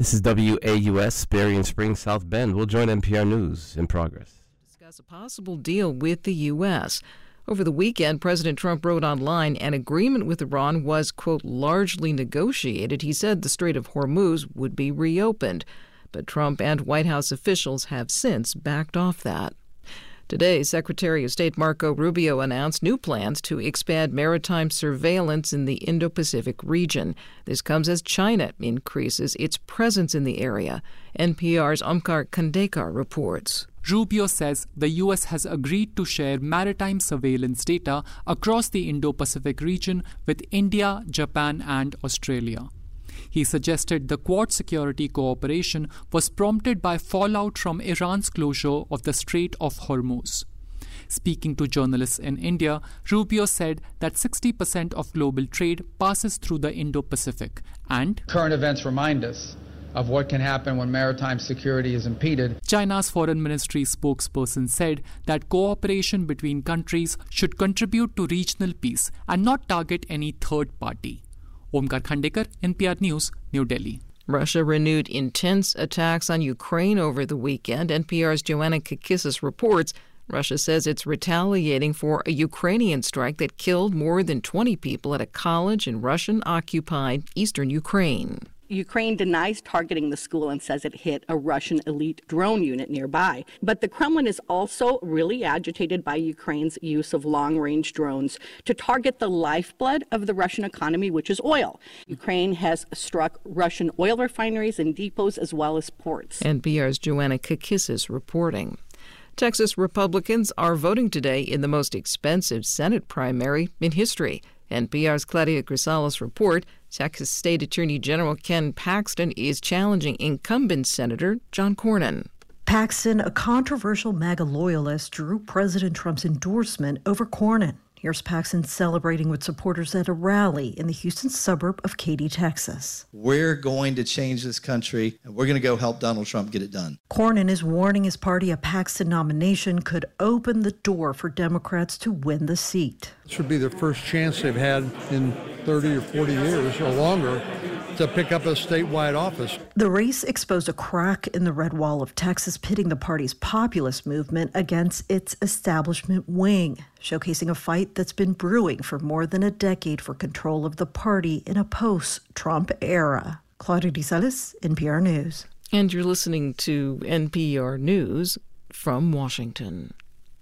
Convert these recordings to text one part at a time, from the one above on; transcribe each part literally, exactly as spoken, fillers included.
This is W A U S, Berrien Springs, South Bend. We'll join N P R News in progress. Discuss a possible deal with the U S. Over the weekend, President Trump wrote online an agreement with Iran was, quote, largely negotiated. He said the Strait of Hormuz would be reopened. But Trump and White House officials have since backed off that. Today, Secretary of State Marco Rubio announced new plans to expand maritime surveillance in the Indo-Pacific region. This comes as China increases its presence in the area. N P R's Omkar Khandekar reports. Rubio says the U S has agreed to share maritime surveillance data across the Indo-Pacific region with India, Japan, and Australia. He suggested the Quad security cooperation was prompted by fallout from Iran's closure of the Strait of Hormuz. Speaking to journalists in India, Rubio said that sixty percent of global trade passes through the Indo-Pacific and current events remind us of what can happen when maritime security is impeded. China's foreign ministry spokesperson said that cooperation between countries should contribute to regional peace and not target any third party. Omkar Khandekar, N P R News, New Delhi. Russia renewed intense attacks on Ukraine over the weekend. N P R's Joanna Kakissis reports Russia says it's retaliating for a Ukrainian strike that killed more than twenty people at a college in Russian-occupied eastern Ukraine. Ukraine denies targeting the school and says it hit a Russian elite drone unit nearby. But the Kremlin is also really agitated by Ukraine's use of long-range drones to target the lifeblood of the Russian economy, which is oil. Ukraine has struck Russian oil refineries and depots as well as ports. N P R's Joanna Kakissis reporting. Texas Republicans are voting today in the most expensive Senate primary in history. N P R's Claudia Grisales report, Texas State Attorney General Ken Paxton is challenging incumbent Senator John Cornyn. Paxton, a controversial MAGA loyalist, drew President Trump's endorsement over Cornyn. Here's Paxton celebrating with supporters at a rally in the Houston suburb of Katy, Texas. We're going to change this country, and we're going to go help Donald Trump get it done. Cornyn is warning his party a Paxton nomination could open the door for Democrats to win the seat. This would be their first chance they've had in thirty or forty years or longer to pick up a statewide office. The race exposed a crack in the red wall of Texas, pitting the party's populist movement against its establishment wing, showcasing a fight that's been brewing for more than a decade for control of the party in a post-Trump era. Claudia Grisales, N P R News. And you're listening to N P R News from Washington.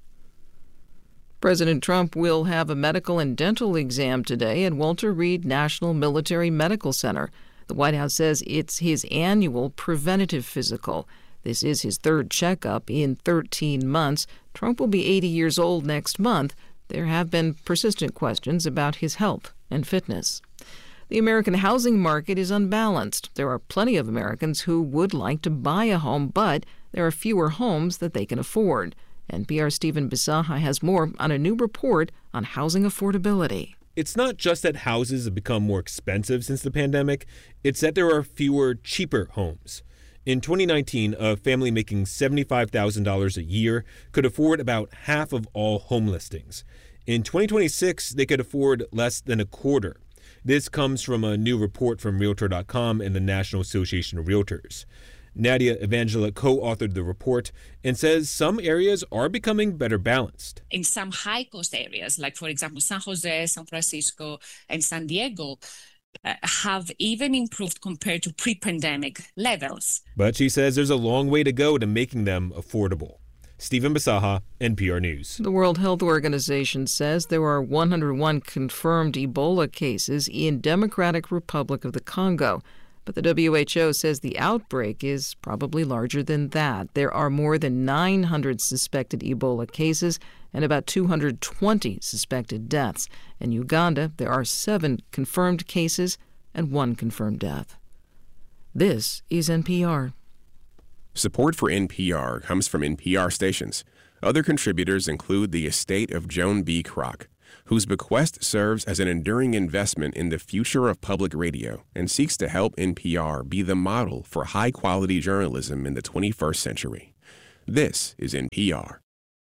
President Trump will have a medical and dental exam today at Walter Reed National Military Medical Center. The White House says it's his annual preventative physical. This is his third checkup in thirteen months. Trump will be eighty years old next month. There have been persistent questions about his health and fitness. The American housing market is unbalanced. There are plenty of Americans who would like to buy a home, but there are fewer homes that they can afford. N P R's Stephen Bisaha has more on a new report on housing affordability. It's not just that houses have become more expensive since the pandemic, it's that there are fewer cheaper homes. In twenty nineteen, a family making seventy-five thousand dollars a year could afford about half of all home listings. In twenty twenty-six, they could afford less than a quarter. This comes from a new report from Realtor dot com and the National Association of Realtors. Nadia Evangela co-authored the report and says some areas are becoming better balanced. In some high-cost areas, like, for example, San Jose, San Francisco, and San Diego, uh, have even improved compared to pre-pandemic levels. But she says there's a long way to go to making them affordable. Stephen Bisaha, N P R News. The World Health Organization says there are one hundred one confirmed Ebola cases in Democratic Republic of the Congo. But the W H O says the outbreak is probably larger than that. There are more than nine hundred suspected Ebola cases and about two hundred twenty suspected deaths. In Uganda, there are seven confirmed cases and one confirmed death. This is N P R. Support for N P R comes from N P R stations. Other contributors include the estate of Joan B. Kroc, whose bequest serves as an enduring investment in the future of public radio and seeks to help N P R be the model for high-quality journalism in the twenty-first century. This is N P R.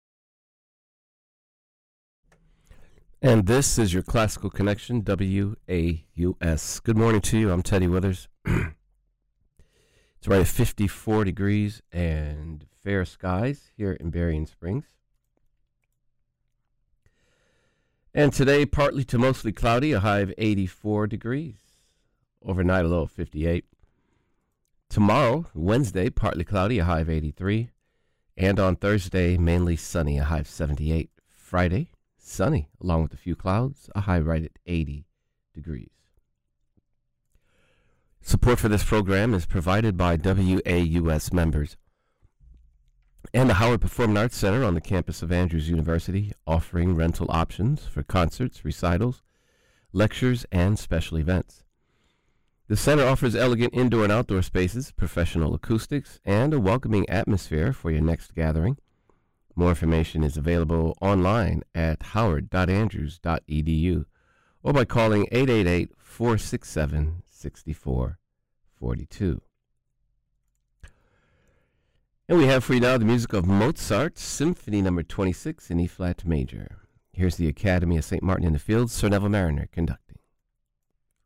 And this is your Classical Connection, W A U S. Good morning to you. I'm Teddy Withers. It's right at fifty-four degrees and fair skies here in Berrien Springs. And today, partly to mostly cloudy, a high of eighty-four degrees. Overnight, a low of fifty-eight. Tomorrow, Wednesday, partly cloudy, a high of eighty-three. And on Thursday, mainly sunny, a high of seventy-eight. Friday, sunny, along with a few clouds, a high right at eighty degrees. Support for this program is provided by W A U S members and the Howard Performing Arts Center on the campus of Andrews University, offering rental options for concerts, recitals, lectures, and special events. The center offers elegant indoor and outdoor spaces, professional acoustics, and a welcoming atmosphere for your next gathering. More information is available online at howard dot andrews dot e d u or by calling eight eight eight, four six seven, six four four two. And we have for you now the music of Mozart, Symphony Number twenty-six in E-flat major. Here's the Academy of Saint Martin in the Fields, Sir Neville Mariner conducting.